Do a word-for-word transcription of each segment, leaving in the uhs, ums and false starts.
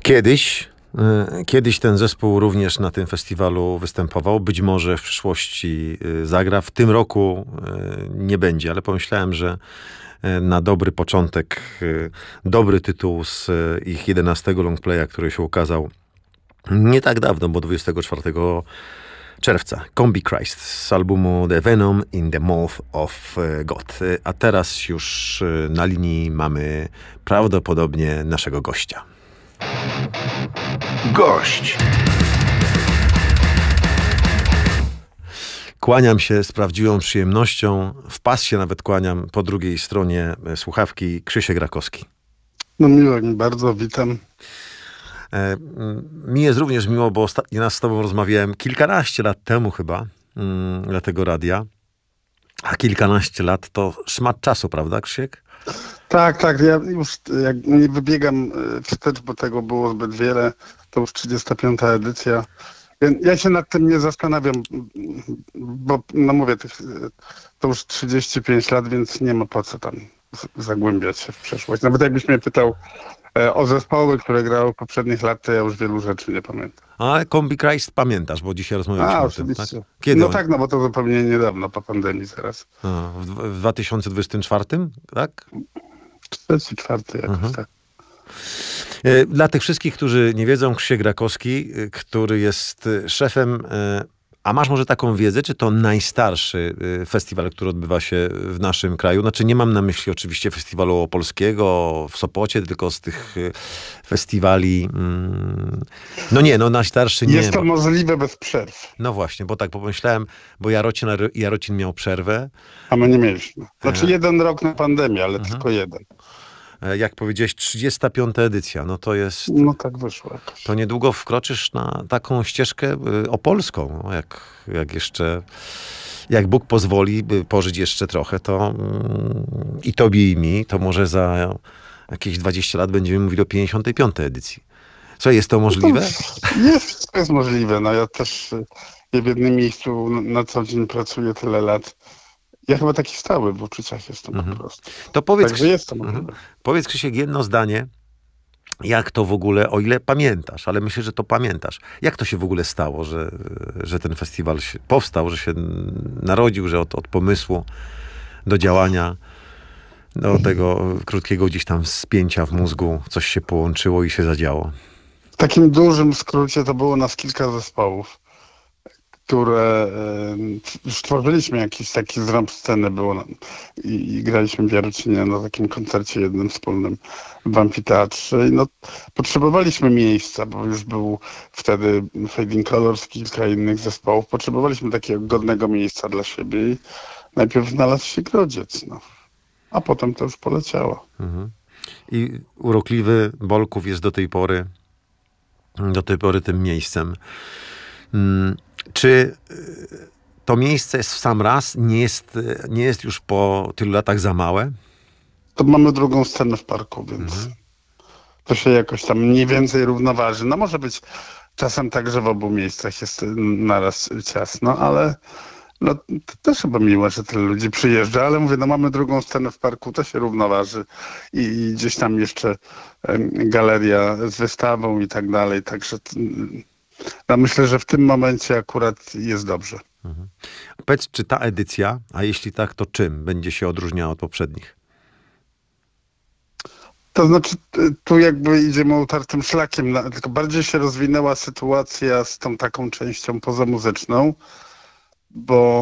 Kiedyś, y, kiedyś ten zespół również na tym festiwalu występował. Być może w przyszłości y, zagra. W tym roku y, nie będzie, ale pomyślałem, że y, na dobry początek, y, dobry tytuł z y, ich jedenastego longplaya, który się ukazał nie tak dawno, bo dwudziestego czwartego czerwca. Combi Christ z albumu The Venom in the Mouth of God. A teraz już na linii mamy prawdopodobnie naszego gościa. Gość. Kłaniam się z prawdziwą przyjemnością. W pas się nawet kłaniam po drugiej stronie słuchawki. Krzysiek Rakowski. No miło mi bardzo, witam. E, mi jest również miło, bo ostatni raz z tobą rozmawiałem kilkanaście lat temu chyba, mm, dla tego radia. A kilkanaście lat to szmat czasu, prawda, Krzysiek? Tak, tak, ja już jak nie wybiegam wstecz, bo tego było zbyt wiele, to już trzydziesta piąta edycja. Ja się nad tym nie zastanawiam, bo no mówię, to już trzydzieści pięć lat, więc nie ma po co tam zagłębiać się w przeszłość. Nawet jakbyś mnie pytał o zespoły, które grały w poprzednich lat, to ja już wielu rzeczy nie pamiętam. A Combi Christ pamiętasz, bo dzisiaj rozmawialiśmy A, o oczywiście. tym, tak? Kiedy no on... tak, no bo to zupełnie niedawno, po pandemii zaraz. A, w, w dwa tysiące dwudziestym czwartym, tak? Trzeci, czwarty jakoś, mhm. tak. Dla tych wszystkich, którzy nie wiedzą, Krzysiek Rakowski, który jest szefem, a masz może taką wiedzę, czy to najstarszy festiwal, który odbywa się w naszym kraju? Znaczy nie mam na myśli oczywiście festiwalu opolskiego w Sopocie, tylko z tych festiwali, no nie, no najstarszy nie. Jest to bo... możliwe bez przerw. No właśnie, bo tak pomyślałem, bo Jarocin, Jarocin miał przerwę. A my nie mieliśmy. Znaczy jeden rok na pandemię, ale mhm. tylko jeden. Jak powiedziałeś, trzydziesta piąta edycja, no to jest... No tak wyszło jakoś. To niedługo wkroczysz na taką ścieżkę opolską, no jak, jak jeszcze... Jak Bóg pozwoli by pożyć jeszcze trochę, to mm, i tobie i mi, to może za jakieś dwadzieścia lat będziemy mówili o pięćdziesiątej piątej edycji. Co, jest to możliwe? No jest, wszystko jest możliwe. No ja też w jednym miejscu na co dzień pracuję tyle lat. Ja chyba taki stały w uczuciach jestem mhm. po prostu. To powiedz, Także jest to możliwe. Mhm. Powiedz, Krzysiek, jedno zdanie, jak to w ogóle, o ile pamiętasz, ale myślę, że to pamiętasz. Jak to się w ogóle stało, że, że ten festiwal się powstał, że się narodził, że od, od pomysłu do działania, do tego krótkiego gdzieś tam spięcia w mózgu coś się połączyło i się zadziało? W takim dużym skrócie to było nas kilka zespołów, które już stworzyliśmy jakiś taki zrąb sceny było i, i graliśmy w Jarocinie na takim koncercie jednym wspólnym w amfiteatrze. I no, potrzebowaliśmy miejsca, bo już był wtedy Fading Colors, kilka innych zespołów. Potrzebowaliśmy takiego godnego miejsca dla siebie i najpierw znalazł się Grodziec, no. A potem to już poleciało. Mhm. I urokliwy Bolków jest do tej pory do tej pory tym miejscem. Hmm. Czy to miejsce jest w sam raz? Nie jest, nie jest już po tylu latach za małe? To mamy drugą scenę w parku, więc mhm. to się jakoś tam mniej więcej równoważy. No może być czasem tak, że w obu miejscach jest naraz ciasno, ale no, to też chyba miłe, że tyle ludzi przyjeżdża, ale mówię, no mamy drugą scenę w parku, to się równoważy i, i gdzieś tam jeszcze galeria z wystawą i tak dalej, także... Ja myślę, że w tym momencie akurat jest dobrze. Mhm. Powiedz, czy ta edycja, a jeśli tak, to czym będzie się odróżniała od poprzednich? To znaczy, tu jakby idziemy utartym szlakiem, tylko bardziej się rozwinęła sytuacja z tą taką częścią pozamuzyczną, bo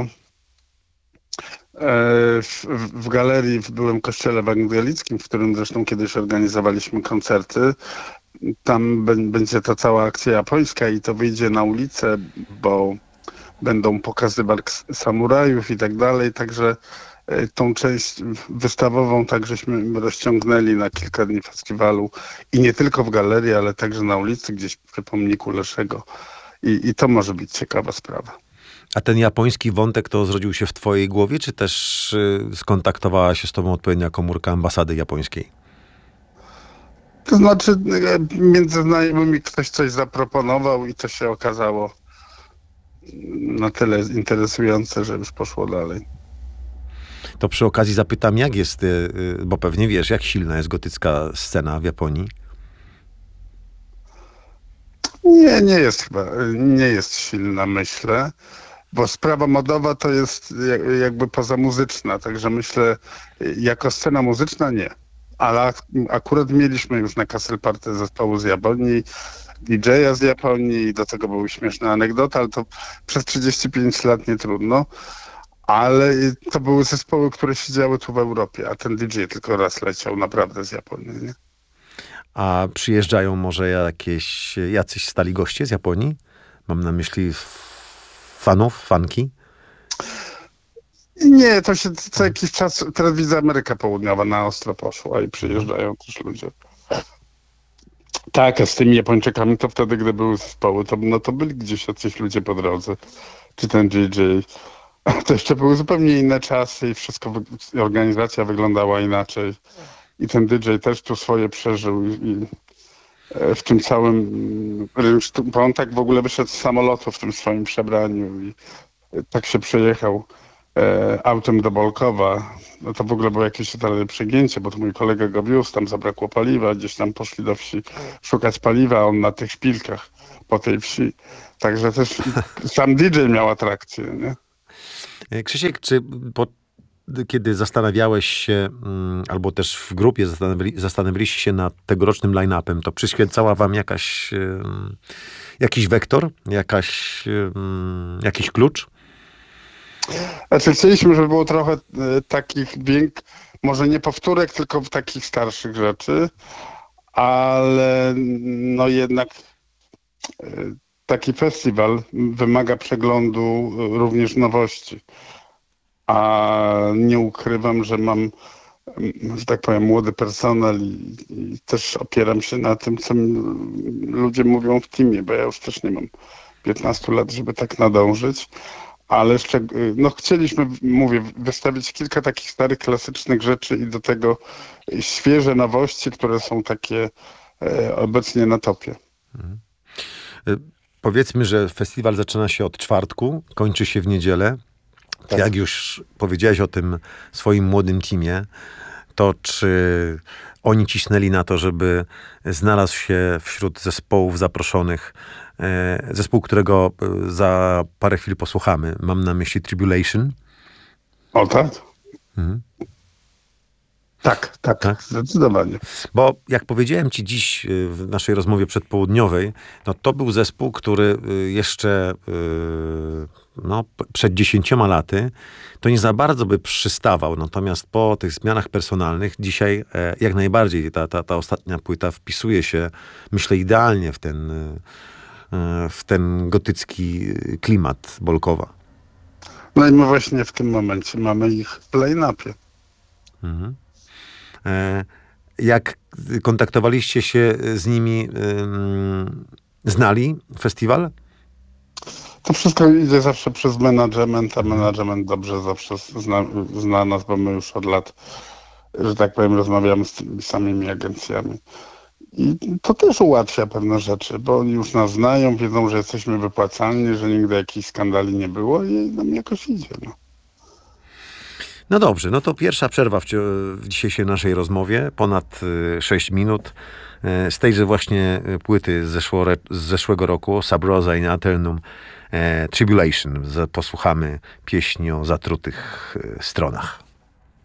w, w galerii w byłym kościele ewangelickim, w którym zresztą kiedyś organizowaliśmy koncerty, tam będzie to cała akcja japońska i to wyjdzie na ulicę, bo będą pokazy walk samurajów i tak dalej, także tą część wystawową tak żeśmy rozciągnęli na kilka dni festiwalu i nie tylko w galerii, ale także na ulicy, gdzieś przy pomniku Leszego i, i to może być ciekawa sprawa. A ten japoński wątek to zrodził się w twojej głowie, czy też y, skontaktowała się z tobą odpowiednia komórka ambasady japońskiej? To znaczy między znajomymi ktoś coś zaproponował i to się okazało na tyle interesujące, że już poszło dalej. To przy okazji zapytam, jak jest, bo pewnie wiesz, jak silna jest gotycka scena w Japonii? Nie, nie jest chyba, nie jest silna, myślę, bo sprawa modowa to jest jak- jakby pozamuzyczna, także myślę, jako scena muzyczna nie. Ale ak- akurat mieliśmy już na Castle Party zespołu z Japonii, D J a z Japonii i do tego były śmieszne anegdoty, ale to przez trzydzieści pięć lat nie trudno. Ale to były zespoły, które siedziały tu w Europie, a ten D J tylko raz leciał naprawdę z Japonii, nie? A przyjeżdżają może jakieś, jacyś stali goście z Japonii? Mam na myśli f- fanów, fanki. I nie, to się co jakiś czas, teraz widzę Ameryka Południowa na ostro poszła i przyjeżdżają też ludzie. Tak, a z tymi Japończykami to wtedy, gdy były zespoły, to, no to byli gdzieś jacyś ludzie po drodze. Czy ten D J. To jeszcze były zupełnie inne czasy i wszystko, wy- organizacja wyglądała inaczej. I ten D J też tu swoje przeżył i, i e, w tym całym mm, rynsztu, bo on tak w ogóle wyszedł z samolotu w tym swoim przebraniu i e, tak się przejechał e, autem do Bolkowa. No to w ogóle było jakieś totalne przegięcie, bo to mój kolega go wiózł, tam zabrakło paliwa, gdzieś tam poszli do wsi szukać paliwa, a on na tych szpilkach po tej wsi. Także też sam D J miał atrakcję, nie? E, Krzysiek, czy po, kiedy zastanawiałeś się, mm, albo też w grupie zastanowili, zastanowiliście się nad tegorocznym line-upem, to przyświecała wam jakaś, em, jakiś wektor, jakaś, em, jakiś klucz? Znaczy chcieliśmy, żeby było trochę e, takich więk, może nie powtórek, tylko takich starszych rzeczy, ale no jednak e, taki festiwal wymaga przeglądu e, również nowości. A nie ukrywam, że mam, mm, że tak powiem, młody personel i, i też opieram się na tym, co m- ludzie mówią w teamie, bo ja już też nie mam piętnastu lat, żeby tak nadążyć. Ale szczeg- no chcieliśmy, mówię, wystawić kilka takich starych, klasycznych rzeczy i do tego świeże nowości, które są takie e, obecnie na topie. E, Powiedzmy, że festiwal zaczyna się od czwartku, kończy się w niedzielę. Tak. Jak już powiedziałeś o tym swoim młodym teamie, to czy oni cisnęli na to, żeby znalazł się wśród zespołów zaproszonych e, zespół, którego e, za parę chwil posłuchamy. Mam na myśli Tribulation. O tak? Mhm. Tak, tak, Tak? zdecydowanie. Bo jak powiedziałem ci dziś y, w naszej rozmowie przedpołudniowej, no to był zespół, który y, jeszcze y, no, p- przed dziesięcioma laty to nie za bardzo by przystawał. Natomiast po tych zmianach personalnych dzisiaj e, jak najbardziej ta, ta, ta ostatnia płyta wpisuje się, myślę, idealnie w ten, y, y, w ten gotycki klimat Bolkowa. No i my właśnie w tym momencie mamy ich w line-upie. Mhm. E, Jak kontaktowaliście się z nimi, ym, znali festiwal? To wszystko idzie zawsze przez management, a management dobrze zawsze zna, zna nas, bo my już od lat, że tak powiem, rozmawiamy z tymi samymi agencjami. I to też ułatwia pewne rzeczy, bo oni już nas znają, wiedzą, że jesteśmy wypłacalni, że nigdy jakichś skandali nie było i nam jakoś idzie. No. No dobrze, no to pierwsza przerwa w, cio- w dzisiejszej naszej rozmowie, ponad y, sześć minut. E, Z tejże właśnie y, płyty z, zeszłore, z zeszłego roku, Sub Rosa in Aeternum, e, Tribulation. Z- Posłuchamy pieśni o zatrutych y, stronach.